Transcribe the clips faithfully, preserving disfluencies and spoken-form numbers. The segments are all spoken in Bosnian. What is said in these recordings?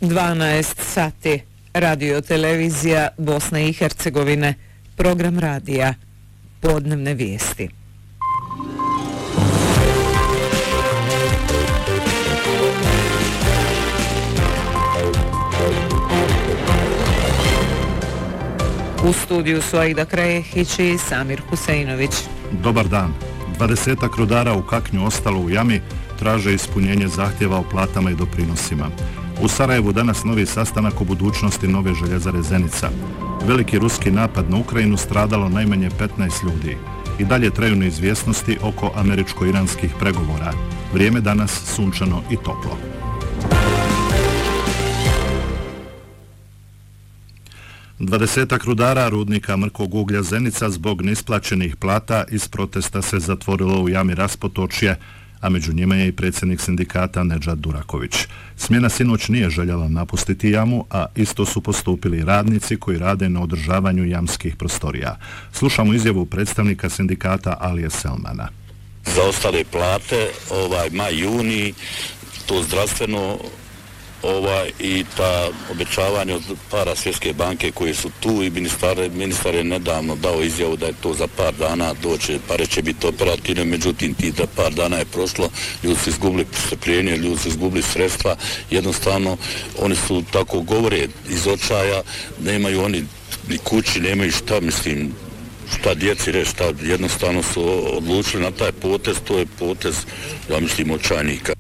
dvanaest sati. Radio televizija Bosne i Hercegovine. Program radija. Podnevne vijesti. U studiju su Aida Krajehić i Samir Huseinović. Dobar dan. Dvadesetak rudara u Kaknju ostalo u jami, traže ispunjenje zahtjeva o platama i doprinosima. U Sarajevu danas novi sastanak o budućnosti nove željezare Zenica. Veliki ruski napad na Ukrajinu, stradalo najmanje petnaest ljudi. I dalje traju neizvjesnosti oko američko-iranskih pregovora. Vrijeme danas sunčano i toplo. Dvadesetak rudara rudnika mrkog uglja Zenica zbog neisplaćenih plata iz protesta se zatvorilo u jami Raspotočje, a među njima je i predsjednik sindikata Nedžad Duraković. Smjena sinoć nije željela napustiti jamu, a isto su postupili radnici koji rade na održavanju jamskih prostorija. Slušamo izjavu predstavnika sindikata Alije Selmana. Za ostale plate, ovaj maj, juni, to zdravstveno ovaj i ta obećavanje od para Svjetske banke koji su tu i ministar, ministar je nedavno dao izjavu da je to za par dana doće, pare će biti operativne, međutim ti da par dana je prošlo, ljudi su izgubili strpljenje, ljudi su izgubili sredstva, jednostavno oni su tako govore iz očaja, nemaju oni ni kući, nemaju šta, mislim, šta djeci reći, šta jednostavno su odlučili na taj potez, to je potez, ja mislim, očajnika.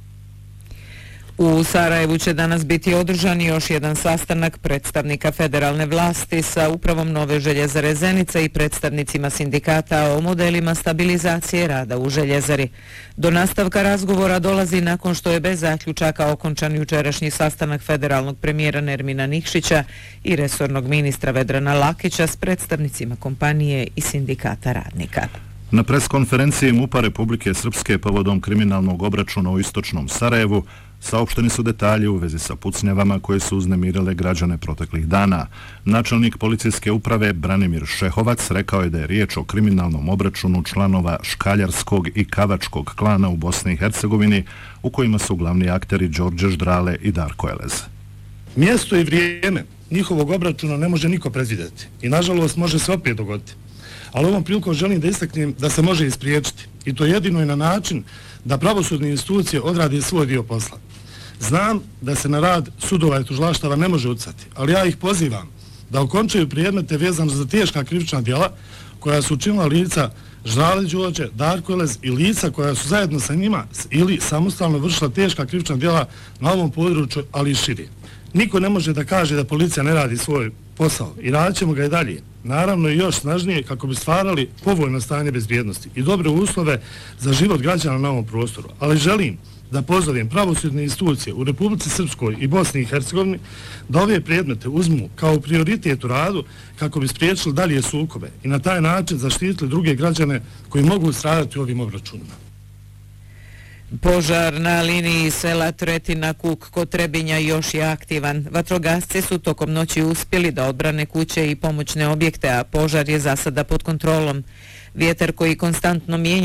U Sarajevu će danas biti održan još jedan sastanak predstavnika federalne vlasti sa upravom nove željezare Zenica i predstavnicima sindikata o modelima stabilizacije rada u željezari. Do nastavka razgovora dolazi nakon što je bez zaključaka okončan jučerašnji sastanak federalnog premijera Nermina Nikšića i resornog ministra Vedrana Lakića s predstavnicima kompanije i sindikata radnika. Na preskonferenciji MUP-a Republike Srpske povodom kriminalnog obračuna u istočnom Sarajevu saopšteni su detalji u vezi sa pucnjavama koje su uznemirile građane proteklih dana. Načelnik policijske uprave Branimir Šehovac rekao je da je riječ o kriminalnom obračunu članova škaljarskog i kavačkog klana u Bosni i Hercegovini, u kojima su glavni akteri Đorđe Ždrale i Darko Elez. Mjesto i vrijeme njihovog obračuna ne može niko predvidjeti i nažalost može se opet dogoditi. Ali ovom prilikom želim da istaknem da se može ispriječiti i to jedino i na način da pravosudne institucije odrade svoj dio posla. Znam da se na rad sudova i tužilaštava ne može utjecati, ali ja ih pozivam da okončaju predmete vezano za teška krivična djela koja su učinila lica Ždrale Đorđe, Darko Elez i lica koja su zajedno sa njima ili samostalno vršila teška krivična djela na ovom području, ali i šire. Niko ne može da kaže da policija ne radi svoj posao i radit ćemo ga i dalje. Naravno i još snažnije kako bi stvarali povoljno stanje bezbjednosti i dobre uslove za život građana na ovom prostoru. Ali želim da pozovem pravosudne institucije u Republici Srpskoj i Bosni i Hercegovini da ove predmete uzmu kao prioritet u radu kako bi spriječili dalje sukobe i na taj način zaštitili druge građane koji mogu stradati u ovim obračunima. Požar na liniji sela Tretina Kuk kod Trebinja još je aktivan. Vatrogasci su tokom noći uspjeli da odbrane kuće i pomoćne objekte, a požar je za sada pod kontrolom. Vjetar koji konstantno mijenja